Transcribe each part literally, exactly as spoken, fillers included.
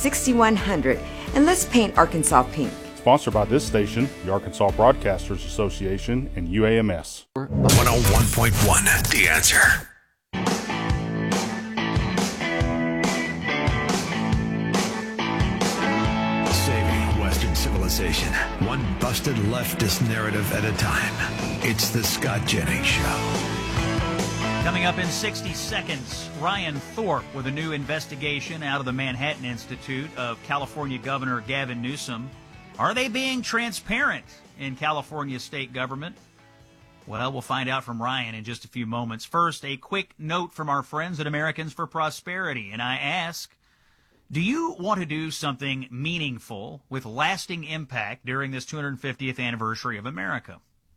sixty-one hundred, and let's paint Arkansas pink. Sponsored by this station, the Arkansas Broadcasters Association, and U A M S. one oh one point one, The Answer. Saving Western civilization, one busted leftist narrative at a time. It's the Scott Jennings Show. Coming up in sixty seconds, Ryan Thorpe with a new investigation out of the Manhattan Institute of California Governor Gavin Newsom. Are they being transparent in California state government? Well, we'll find out from Ryan in just a few moments. First, a quick note from our friends at Americans for Prosperity. And I ask, do you want to do something meaningful with lasting impact during this two hundred fiftieth anniversary of America?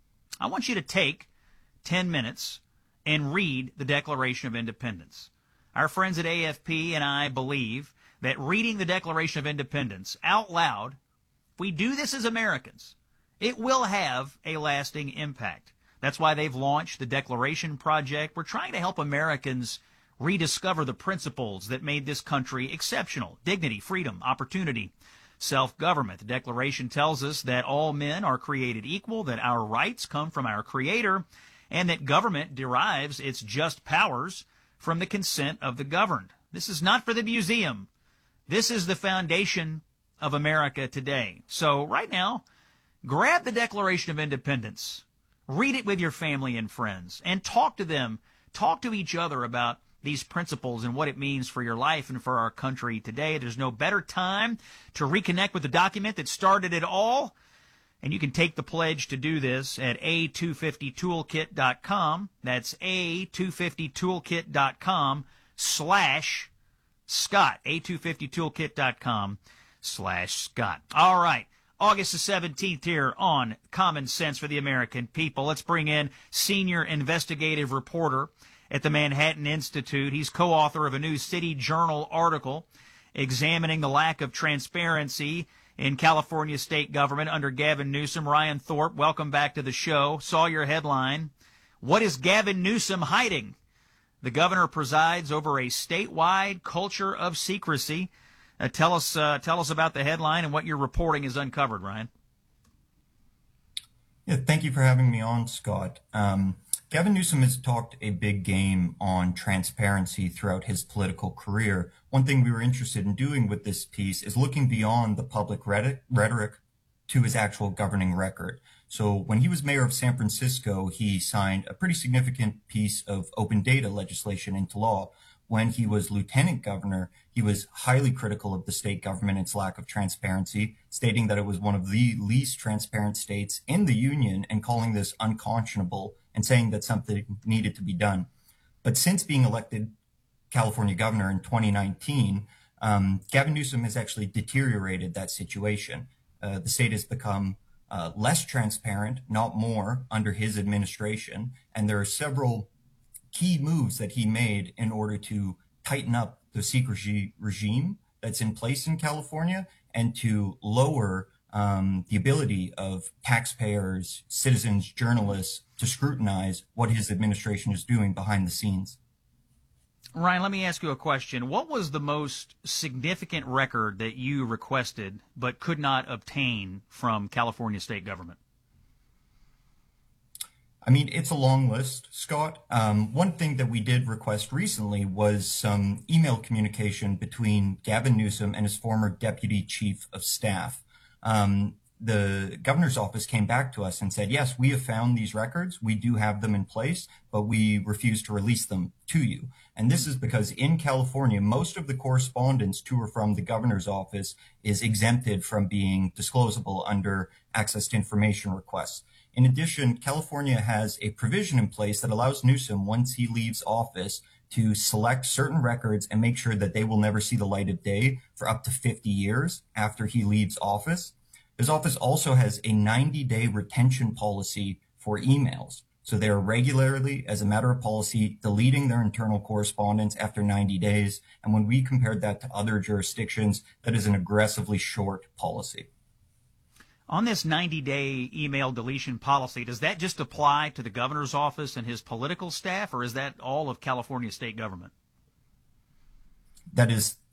I want you to take ten minutes and read the Declaration of Independence. Our friends at A F P and I believe that reading the Declaration of Independence out loud, if we do this as Americans, it will have a lasting impact. That's why they've launched the Declaration Project. We're trying to help Americans rediscover the principles that made this country exceptional: dignity, freedom, opportunity, self-government. The Declaration tells us that all men are created equal, that our rights come from our Creator, and that government derives its just powers from the consent of the governed. This is not for the museum. This is the foundation of America today. So right now, grab the Declaration of Independence, read it with your family and friends, and talk to them, talk to each other about these principles and what it means for your life and for our country today. There's no better time to reconnect with the document that started it all. And you can take the pledge to do this at A two fifty toolkit dot com. That's A two fifty toolkit dot com slash Scott. A two fifty toolkit dot com slash Scott. All right. August the seventeenth here on Common Sense for the American People. Let's bring in senior investigative reporter at the Manhattan Institute. He's co-author of a new City Journal article examining the lack of transparency in California state government under Gavin Newsom. Ryan Thorpe, welcome back to the show. Saw your headline. What is Gavin Newsom hiding? The governor presides over a statewide culture of secrecy. Uh, tell us, uh, tell us about the headline and what your reporting has uncovered, Ryan. Yeah, thank you for having me on, Scott. Um, Gavin Newsom has talked a big game on transparency throughout his political career. One thing we were interested in doing with this piece is looking beyond the public rhetoric to his actual governing record. So when he was mayor of San Francisco, he signed a pretty significant piece of open data legislation into law. When he was lieutenant governor, he was highly critical of the state government and its lack of transparency, stating that it was one of the least transparent states in the union and calling this unconscionable and saying that something needed to be done. But since being elected California governor in twenty nineteen, um, Gavin Newsom has actually deteriorated that situation. Uh, the state has become uh, less transparent, not more, under his administration, and there are several key moves that he made in order to tighten up the secrecy regime that's in place in California and to lower um, the ability of taxpayers, citizens, journalists to scrutinize what his administration is doing behind the scenes. Ryan, let me ask you a question. What was the most significant record that you requested but could not obtain from California state government? I mean, it's a long list, Scott. Um, one thing that we did request recently was some email communication between Gavin Newsom and his former deputy chief of staff. Um, the governor's office came back to us and said, yes, we have found these records. We do have them in place, but we refuse to release them to you. And this is because in California, most of the correspondence to or from the governor's office is exempted from being disclosable under access to information requests. In addition, California has a provision in place that allows Newsom, once he leaves office, to select certain records and make sure that they will never see the light of day for up to fifty years after he leaves office. His office also has a ninety day retention policy for emails. So they are regularly, as a matter of policy, deleting their internal correspondence after ninety days. And when we compared that to other jurisdictions, that is an aggressively short policy. On this ninety day email deletion policy, does that just apply to the governor's office and his political staff, or is that all of California state government? That is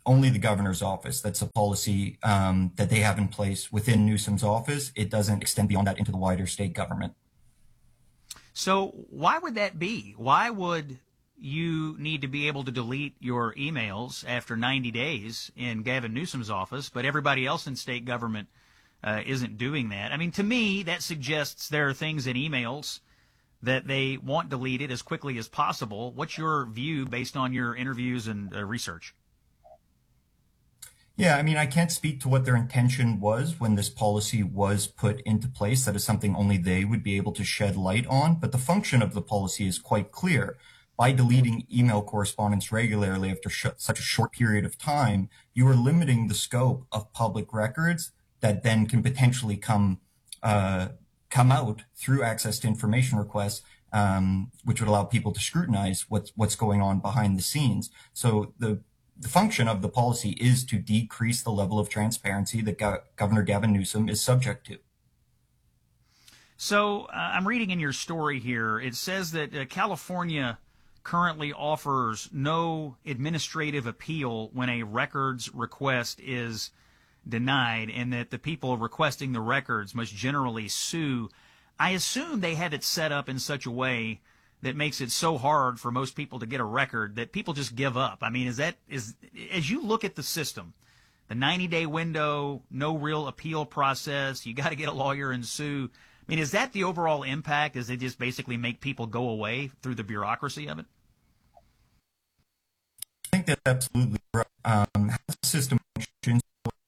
only the governor's office. That's a policy um, that they have in place within Newsom's office. It doesn't extend beyond that into the wider state government. So why would that be? Why would you need to be able to delete your emails after ninety days in Gavin Newsom's office, but everybody else in state government uh, isn't doing that? I mean, to me, that suggests there are things in emails that they want deleted as quickly as possible. What's your view based on your interviews and uh, research? Yeah, I mean, I can't speak to what their intention was when this policy was put into place. That is something only they would be able to shed light on. But the function of the policy is quite clear. By deleting email correspondence regularly after sh- such a short period of time, you are limiting the scope of public records that then can potentially come uh, come out through access to information requests, um, which would allow people to scrutinize what's what's going on behind the scenes. So the The function of the policy is to decrease the level of transparency that Go- Governor Gavin Newsom is subject to. So uh, I'm reading in your story here, it says that uh, California currently offers no administrative appeal when a records request is denied, and that the people requesting the records must generally sue. I assume they have it set up in such a way that makes it so hard for most people to get a record that people just give up. I mean, is that, is, as you look at the system, the ninety-day window, no real appeal process, you got to get a lawyer and sue. I mean, is that the overall impact? Is they just basically make people go away through the bureaucracy of it? I think that's absolutely right. Um, how the system functions,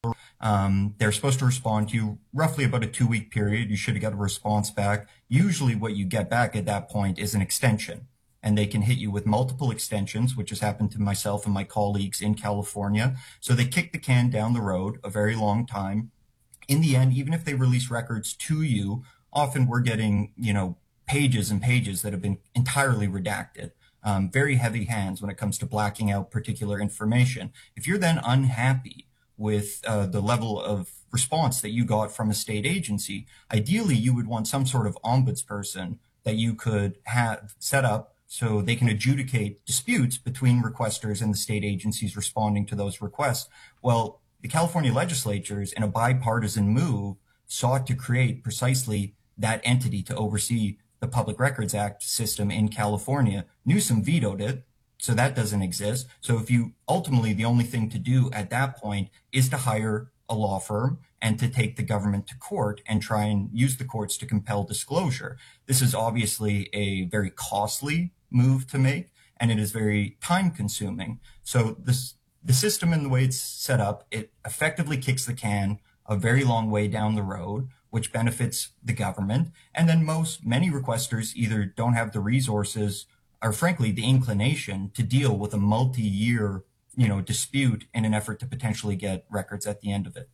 um, they're supposed to respond to you roughly about a two-week period. You should have got a response back. Usually what you get back at that point is an extension, and they can hit you with multiple extensions, which has happened to myself and my colleagues in California. So they kick the can down the road a very long time. In the end, even if they release records to you, often we're getting, you know, pages and pages that have been entirely redacted. Um, very heavy hands when it comes to blacking out particular information. If you're then unhappy with uh, the level of response that you got from a state agency, ideally you would want some sort of ombudsperson that you could have set up so they can adjudicate disputes between requesters and the state agencies responding to those requests. Well, the California legislatures, in a bipartisan move, sought to create precisely that entity to oversee the Public Records Act system in California. Newsom vetoed it, so that doesn't exist. So if you ultimately, the only thing to do at that point is to hire a law firm and to take the government to court and try and use the courts to compel disclosure. This is obviously a very costly move to make, and it is very time consuming. So this, the system and the way it's set up, it effectively kicks the can a very long way down the road, which benefits the government. And then most, many requesters either don't have the resources or frankly the inclination to deal with a multi-year, you know, dispute in an effort to potentially get records at the end of it.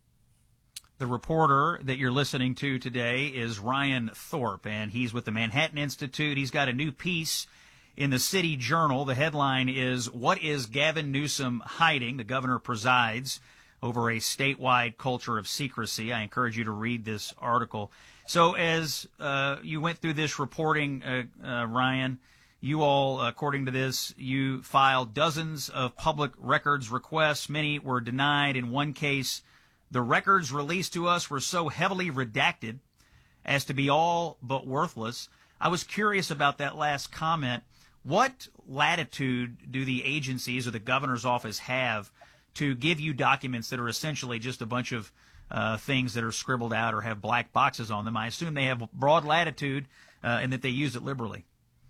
The reporter that you're listening to today is Ryan Thorpe, and he's with the Manhattan Institute. He's got a new piece in the City Journal. The headline is, "What is Gavin Newsom hiding? The governor presides over a statewide culture of secrecy." I encourage you to read this article. So as uh, you went through this reporting, uh, uh, Ryan, you all, according to this, you filed dozens of public records requests. Many were denied. In one case, the records released to us were so heavily redacted as to be all but worthless. I was curious about that last comment. What latitude do the agencies or the governor's office have to give you documents that are essentially just a bunch of uh, things that are scribbled out or have black boxes on them? I assume they have broad latitude uh, and that they use it liberally.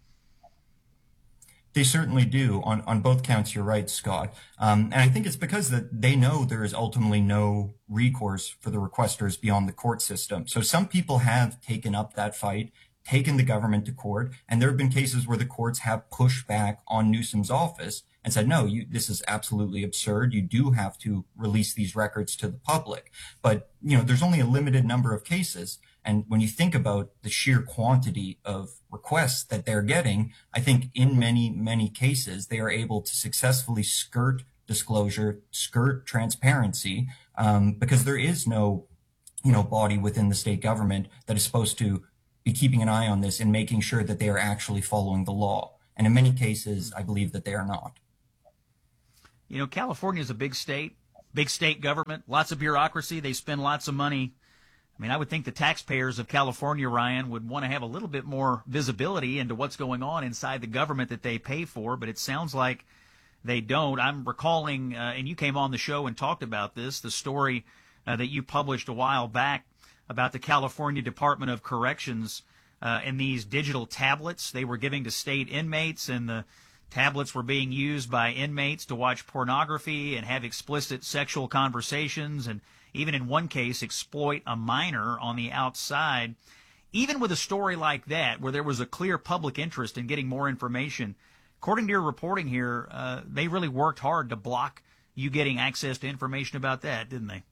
They certainly do. On, on both counts, you're right, Scott. Um, and I think it's because that they know there is ultimately no recourse for the requesters beyond the court system. So some people have taken up that fight, taken the government to court, and there have been cases where the courts have pushed back on Newsom's office and said, no, you, this is absolutely absurd. You do have to release these records to the public. But, you know, there's only a limited number of cases. And when you think about the sheer quantity of requests that they're getting, I think in many, many cases, they are able to successfully skirt disclosure, skirt transparency, um, because there is no, you know, body within the state government that is supposed to be keeping an eye on this and making sure that they are actually following the law. And in many cases, I believe that they are not. You know, California is a big state, big state government, lots of bureaucracy. They spend lots of money. I mean, I would think the taxpayers of California, Ryan, would want to have a little bit more visibility into what's going on inside the government that they pay for, but it sounds like they don't. I'm recalling, uh, and you came on the show and talked about this, the story uh, that you published a while back about the California Department of Corrections uh, and these digital tablets they were giving to state inmates, and the tablets were being used by inmates to watch pornography and have explicit sexual conversations, and even in one case exploit a minor on the outside. Even with a story like that, where there was a clear public interest in getting more information, according to your reporting here, uh, they really worked hard to block you getting access to information about that, didn't they?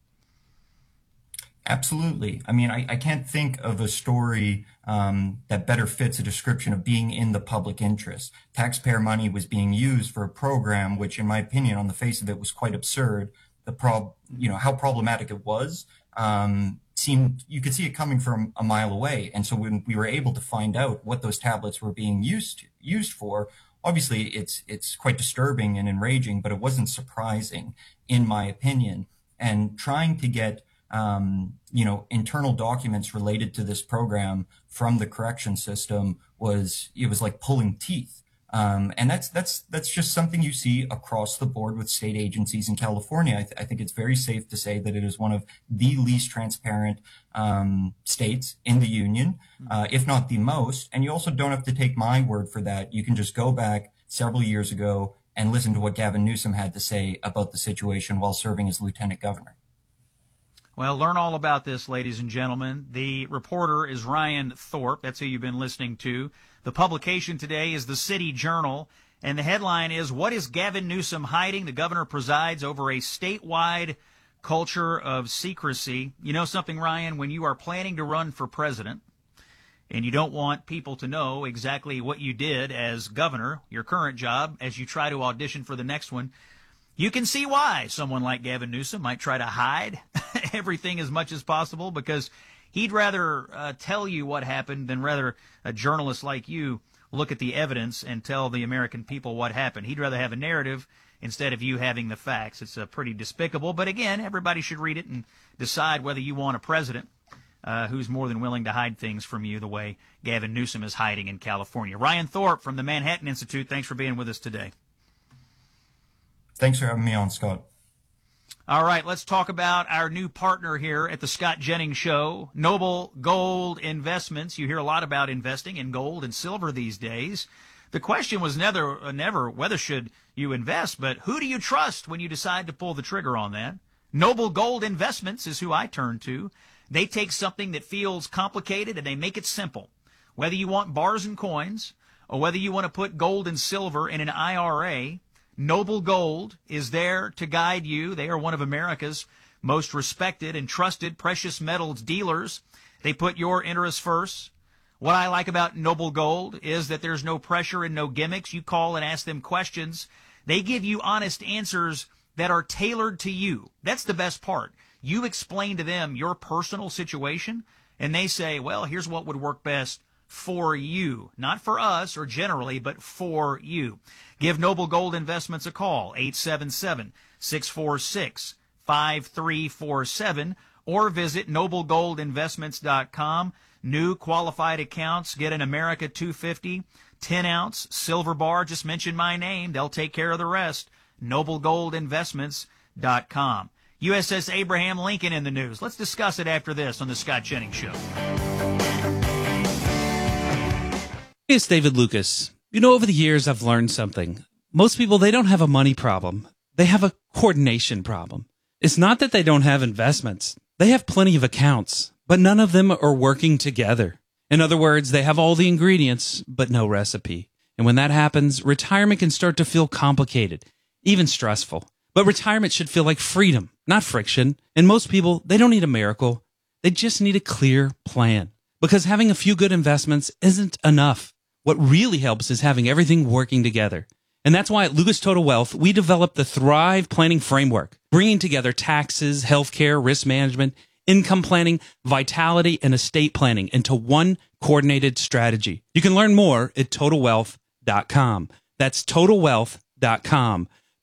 Absolutely. I mean, I, I can't think of a story um, that better fits a description of being in the public interest. Taxpayer money was being used for a program which, in my opinion, on the face of it, was quite absurd. The prob, you know, how problematic it was um, seemed, you could see it coming from a mile away. And so when we were able to find out what those tablets were being used used for, obviously it's it's quite disturbing and enraging, but it wasn't surprising, in my opinion. And trying to get Um, you know, internal documents related to this program from the correction system was, it was like pulling teeth. Um, and that's, that's, that's just something you see across the board with state agencies in California. I, th- I think it's very safe to say that it is one of the least transparent, um, states in the union, uh, if not the most. And you also don't have to take my word for that. You can just go back several years ago and listen to what Gavin Newsom had to say about the situation while serving as lieutenant governor. Well, learn all about this, ladies and gentlemen. The reporter is Ryan Thorpe. That's who you've been listening to. The publication today is the City Journal, and the headline is, "What is Gavin Newsom hiding? The governor presides over a statewide culture of secrecy." You know something, Ryan? When you are planning to run for president and you don't want people to know exactly what you did as governor, your current job, as you try to audition for the next one, you can see why someone like Gavin Newsom might try to hide everything as much as possible, because he'd rather uh, tell you what happened than rather a journalist like you look at the evidence and tell the American people what happened. He'd rather have a narrative instead of you having the facts. It's uh, pretty despicable, but again, everybody should read it and decide whether you want a president uh, who's more than willing to hide things from you the way Gavin Newsom is hiding in California. Ryan Thorpe from the Manhattan Institute, thanks for being with us today. Thanks for having me on, Scott. All right, let's talk about our new partner here at the Scott Jennings Show, Noble Gold Investments. You hear a lot about investing in gold and silver these days. The question was never, never whether should you invest, but who do you trust when you decide to pull the trigger on that? Noble Gold Investments is who I turn to. They take something that feels complicated and they make it simple. Whether you want bars and coins or whether you want to put gold and silver in an I R A, Noble Gold is there to guide you. They are one of America's most respected and trusted precious metals dealers. They put your interests first. What I like about Noble Gold is that there's no pressure and no gimmicks. You call and ask them questions. They give you honest answers that are tailored to you. That's the best part. You explain to them your personal situation, and they say, well, here's what would work best for you. Not for us or generally, but for you. Give Noble Gold Investments a call, eight seven seven, six four six, five three four seven, or visit noble gold investments dot com. New qualified accounts get an America two fifty, ten ounce silver bar. Just mention my name. They'll take care of the rest. noble gold investments dot com. U S S Abraham Lincoln in the news. Let's discuss it after this on the Scott Jennings Show. Hey, it's David Lucas. You know, over the years, I've learned something. Most people, they don't have a money problem. They have a coordination problem. It's not that they don't have investments. They have plenty of accounts, but none of them are working together. In other words, they have all the ingredients, but no recipe. And when that happens, retirement can start to feel complicated, even stressful. But retirement should feel like freedom, not friction. And most people, they don't need a miracle. They just need a clear plan. Because having a few good investments isn't enough. What really helps is having everything working together. And that's why at Lucas Total Wealth, we developed the Thrive Planning Framework, bringing together taxes, healthcare, risk management, income planning, vitality, and estate planning into one coordinated strategy. You can learn more at total wealth dot com. That's total wealth dot com.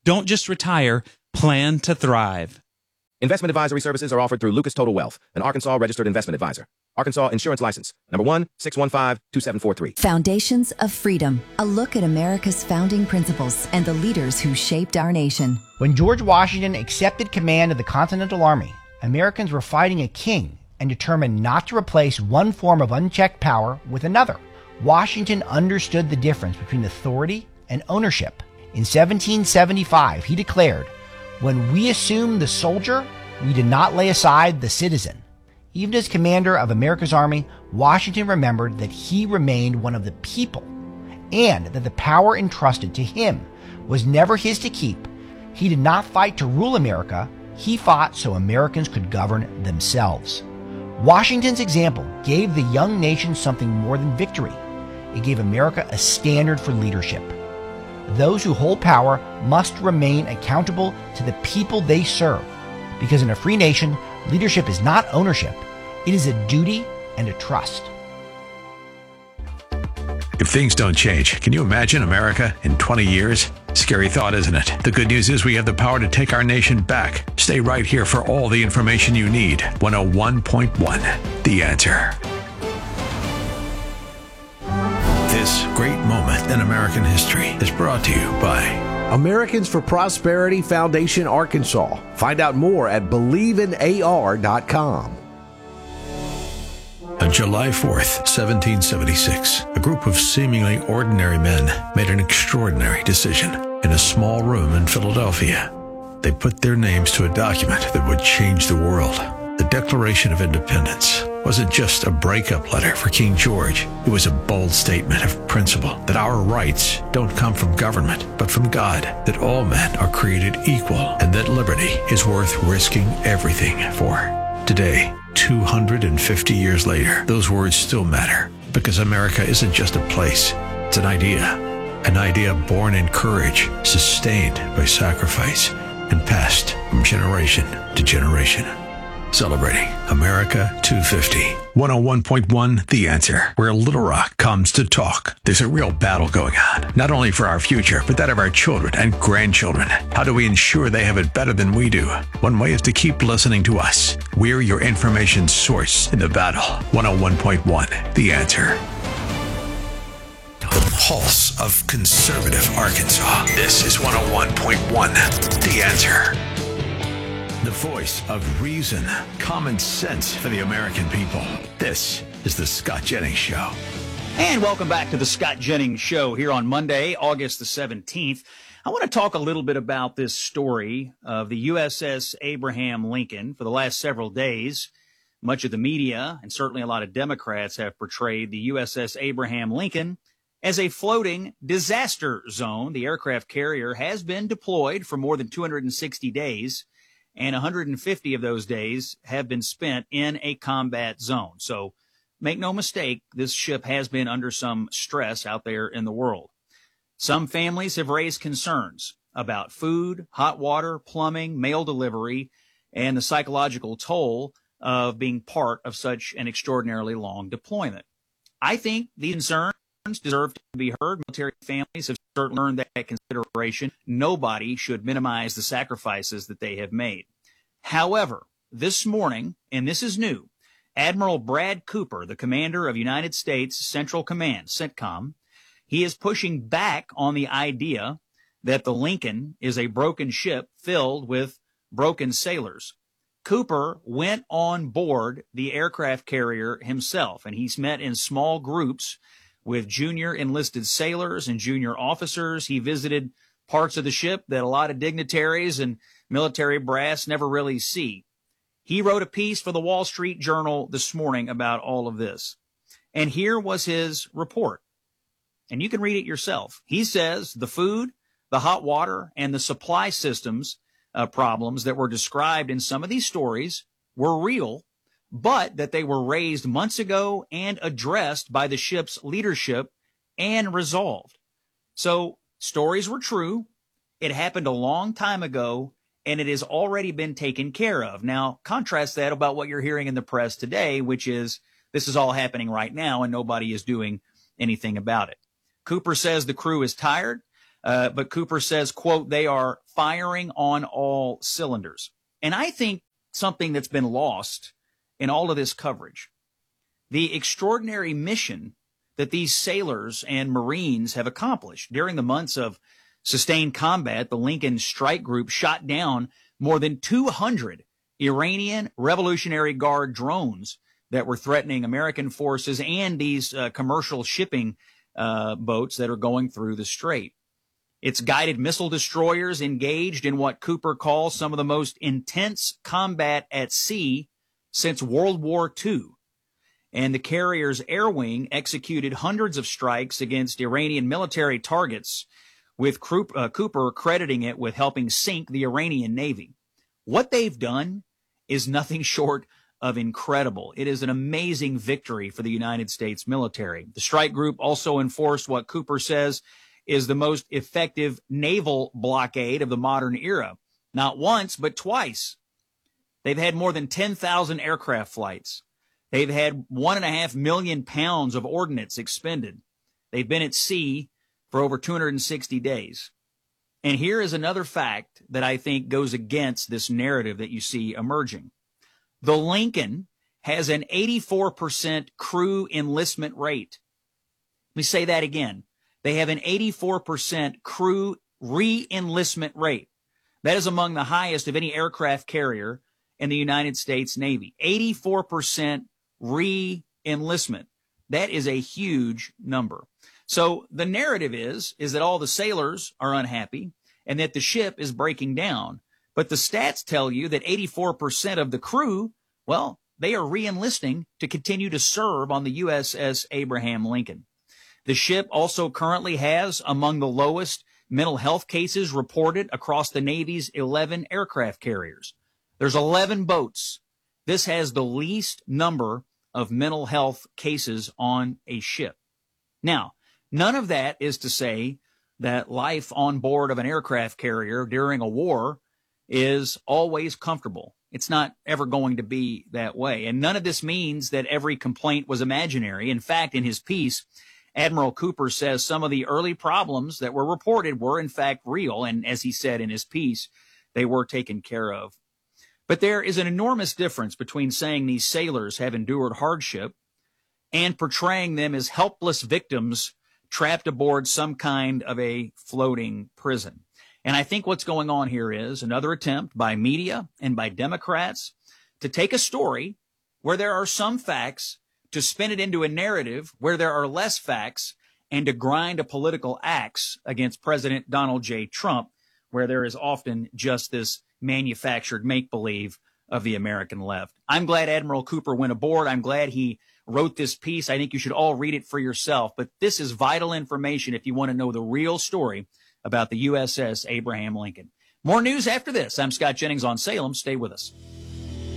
Don't just retire, plan to thrive. Investment advisory services are offered through Lucas Total Wealth, an Arkansas registered investment advisor. Arkansas Insurance License, number one six one five two seven four three. Foundations of Freedom, a look at America's founding principles and the leaders who shaped our nation. When George Washington accepted command of the Continental Army, Americans were fighting a king and determined not to replace one form of unchecked power with another. Washington understood the difference between authority and ownership. In seventeen seventy-five, he declared, "When we assumed the soldier, we did not lay aside the citizen." Even as commander of America's army, Washington remembered that he remained one of the people and that the power entrusted to him was never his to keep. He did not fight to rule America. He fought so Americans could govern themselves. Washington's example gave the young nation something more than victory. It gave America a standard for leadership. Those who hold power must remain accountable to the people they serve, because in a free nation, leadership is not ownership. It is a duty and a trust. If things don't change, can you imagine America in twenty years? Scary thought, isn't it? The good news is we have the power to take our nation back. Stay right here for all the information you need. one oh one point one, The Answer. This great moment in American history is brought to you by Americans for Prosperity Foundation Arkansas. Find out more at believe in A R dot com. On July fourth, seventeen seventy-six, a group of seemingly ordinary men made an extraordinary decision in a small room in Philadelphia. They put their names to a document that would change the world. The Declaration of Independence wasn't just a breakup letter for King George. It was a bold statement of principle that our rights don't come from government, but from God, that all men are created equal, and that liberty is worth risking everything for. Today, two hundred fifty years later, those words still matter, because America isn't just a place, it's an idea. An idea born in courage, sustained by sacrifice, and passed from generation to generation. Celebrating America two fifty. one oh one point one, The Answer, where Little Rock comes to talk. There's a real battle going on, not only for our future, but that of our children and grandchildren. How do we ensure they have it better than we do? One way is to keep listening to us. We're your information source in the battle. one oh one point one, The Answer. The pulse of conservative Arkansas. This is one oh one point one, The Answer. The voice of reason, common sense for the American people. This is the Scott Jennings Show. And welcome back to the Scott Jennings Show here on Monday, August the seventeenth. I want to talk a little bit about this story of the U S S Abraham Lincoln. For the last several days, much of the media and certainly a lot of Democrats have portrayed the U S S Abraham Lincoln as a floating disaster zone. The aircraft carrier has been deployed for more than two hundred sixty days. And one hundred fifty of those days have been spent in a combat zone. So make no mistake, this ship has been under some stress out there in the world. Some families have raised concerns about food, hot water, plumbing, mail delivery, and the psychological toll of being part of such an extraordinarily long deployment. I think these concerns deserve to be heard. Military families have certainly earned that consideration. Nobody should minimize the sacrifices that they have made. However, this morning, and this is new, Admiral Brad Cooper, the commander of United States Central Command, CENTCOM, he is pushing back on the idea that the Lincoln is a broken ship filled with broken sailors. Cooper went on board the aircraft carrier himself, and he's met in small groups with junior enlisted sailors and junior officers. He visited parts of the ship that a lot of dignitaries and military brass never really see. He wrote a piece for the Wall Street Journal this morning about all of this. And here was his report. And you can read it yourself. He says the food, the hot water, and the supply systems uh, problems that were described in some of these stories were real, but that they were raised months ago and addressed by the ship's leadership and resolved. So stories were true. It happened a long time ago, and it has already been taken care of. Now, contrast that about what you're hearing in the press today, which is this is all happening right now and nobody is doing anything about it. Cooper says the crew is tired. Uh, but Cooper says, quote, they are firing on all cylinders. And I think something that's been lost in all of this coverage, the extraordinary mission that these sailors and Marines have accomplished. During the months of sustained combat, the Lincoln Strike Group shot down more than two hundred Iranian Revolutionary Guard drones that were threatening American forces and these uh, commercial shipping uh, boats that are going through the strait. Its guided missile destroyers engaged in what Cooper calls some of the most intense combat at sea since World War Two. And the carrier's air wing executed hundreds of strikes against Iranian military targets, with Cooper crediting it with helping sink the Iranian Navy. What they've done is nothing short of incredible. It is an amazing victory for the United States military. The strike group also enforced what Cooper says is the most effective naval blockade of the modern era. Not once, but twice. They've had more than ten thousand aircraft flights. They've had one and a half million pounds of ordnance expended. They've been at sea for over two hundred sixty days. And here is another fact that I think goes against this narrative that you see emerging. The Lincoln has an eighty-four percent crew enlistment rate. Let me say that again. They have an eighty-four percent crew re-enlistment rate. That is among the highest of any aircraft carrier in the United States Navy. eighty-four percent re-enlistment. That is a huge number. So the narrative is, is that all the sailors are unhappy and that the ship is breaking down. But the stats tell you that eighty-four percent of the crew, well, they are re-enlisting to continue to serve on the U S S Abraham Lincoln. The ship also currently has among the lowest mental health cases reported across the Navy's eleven aircraft carriers. There's eleven boats. This has the least number of mental health cases on a ship. Now, none of that is to say that life on board of an aircraft carrier during a war is always comfortable. It's not ever going to be that way. And none of this means that every complaint was imaginary. In fact, in his piece, Admiral Cooper says some of the early problems that were reported were in fact real. And as he said in his piece, they were taken care of. But there is an enormous difference between saying these sailors have endured hardship and portraying them as helpless victims trapped aboard some kind of a floating prison. And I think what's going on here is another attempt by media and by Democrats to take a story where there are some facts, to spin it into a narrative where there are less facts, and to grind a political axe against President Donald J. Trump, where there is often just this manufactured make-believe of the American left. I'm glad Admiral Cooper went aboard. I'm glad he wrote this piece. I think you should all read it for yourself. But this is vital information if you want to know the real story about the U S S Abraham Lincoln. More news after this. I'm Scott Jennings on Salem. Stay with us.